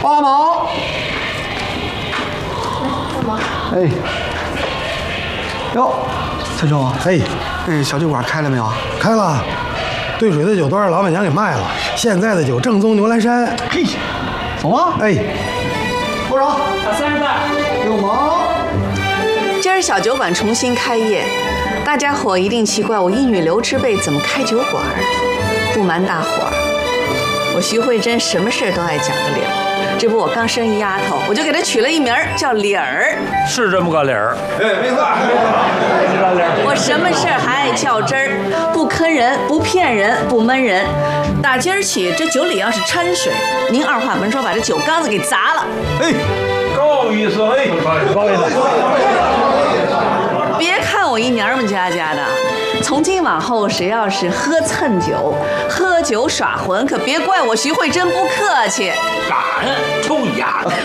帮忙。哎，哟，蔡兄，小酒馆开了没有啊？ 开了，兑水的酒都让老板娘给卖了，现在的酒正宗牛栏山。 嘿，走吗？ 哎， 多少 ？30袋。 6毛。 今儿小酒馆重新开业，大家伙一定奇怪我一女流之辈怎么开酒馆。不瞒大伙儿，我徐慧珍什么事都爱讲个理儿。这不我刚生一丫头，我就给她取了一名叫理儿。 是这么个理儿。 没错。 我什么事还爱较真儿，不坑人，不骗人，不闷人。打今儿起，这酒里要是掺水，您二话没说把这酒缸子给砸了。 够意思，够意思。 别看我一娘们家的，从今往后谁要是喝蹭酒、喝酒耍浑，可别怪我徐慧珍不客气。 敢臭丫头！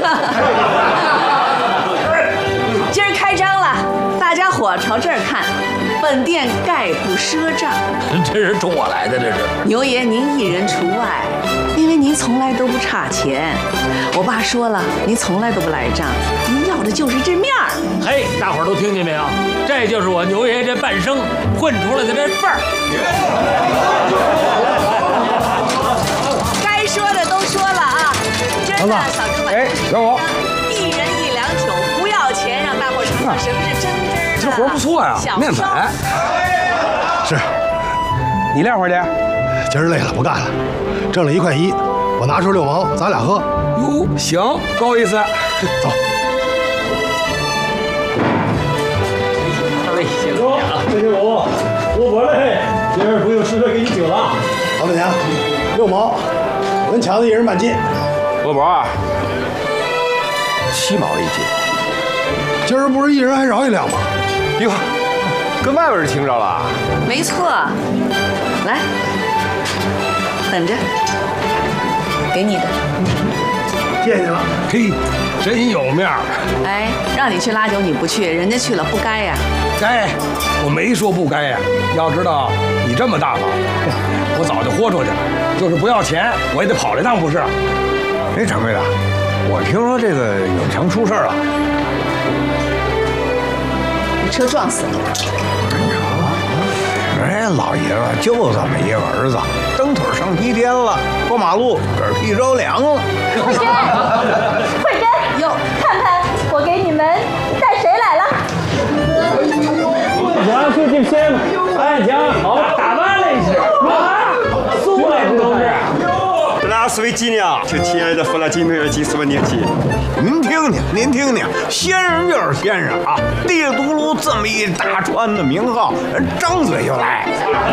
今儿开张了，大家伙朝这儿看，本店概不赊账。 这是冲我来的，这是。 牛爷您一人除外，因为您从来都不差钱。我爸说了，您从来都不赖账，您要的就是这面儿。 嘿，大伙儿都听见没有？这就是我牛爷这半生混出来的这份儿。 该说的都说了啊，真的，小哥们， 让我一人1两酒，不要钱，让大伙儿尝尝什么是真真的。 这活不错呀，面粉。 是， 你练会儿去。 今儿累了，不干了，挣了1块1，我拿出6毛，咱俩喝。 哟，行，够意思。 走。 这是我嘞，今儿不用施舍给你酒了。 老板娘，6毛，我跟强子一人半斤。 罗伯，7毛1斤。 今儿不是一人还饶1两吗？ 哟，跟外边人听着了。 没错，来，等着，给你的。 谢谢了。 嘿，真有面儿。 哎，让你去拉酒你不去，人家去了不该呀。 该，我没说不该呀。要知道你这么大方，我早就豁出去了。就是不要钱，我也得跑这趟，不是？哎，掌柜的，我听说这个永强出事了。 你车撞死了。 哎，老爷子就这么一个儿子，蹬腿上皮颠了，过马路嗝屁着凉了。 慧珍，慧珍， 哟， 看看我给你们带谁来了？ 强就这些嘛，哎，强好打扮了一下啊，苏来不都是？ 那是位纪念，就亲爱的弗拉基米尔几十万年前。 您听听，您听听，先生就是先生啊！帝都卢这么一大串的名号，人张嘴就来。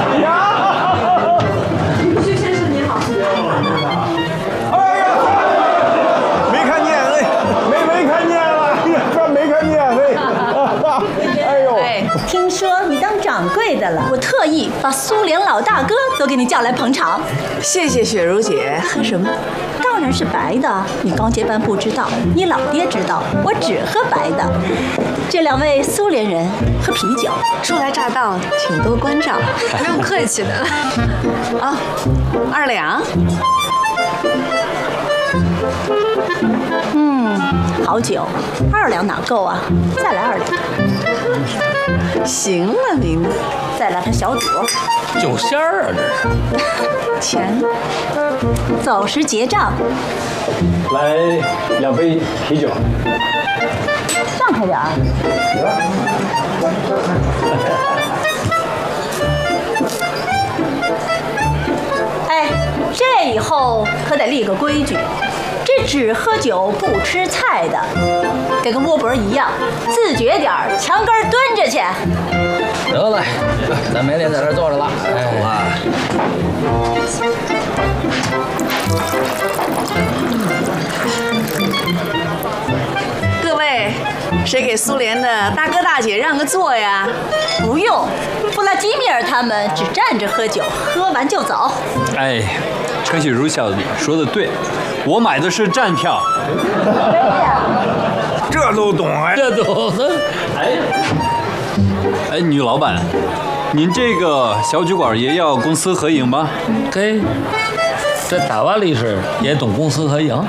徐先生您好。 哎呀，没看见哎，没看见了，这没看见哎，哎呦， 听说你当掌柜的了，我特意把苏联老大哥都给你叫来捧场。 谢谢雪茹姐，喝什么？ 当然是白的，你刚接班不知道，你老爹知道，我只喝白的。这2位苏联人喝啤酒。 初来乍到，请多关照。 不用客气的。 啊，2两。 好酒，2两哪够啊？再来2两。 行了您， 再来盘小肚。 酒仙儿啊，这是。 钱。 走时结账。 来2杯啤酒。 让开点儿。哎，这以后可得立个规矩，这只喝酒不吃菜的，得跟窝伯一样，自觉点儿，墙根蹲着去。 得了，咱没脸在这坐着了。走啊！ 各位，谁给苏联的大哥大姐让个座呀？ 不用，弗拉基米尔他们只站着喝酒，喝完就走。 哎，陈雪茹小姐说的对，我买的是站票。 这都懂哎， 这都哎呀， 哎，女老板，您这个小酒馆也要公私合营吗？ 嘿，这台湾历史也懂公私合营。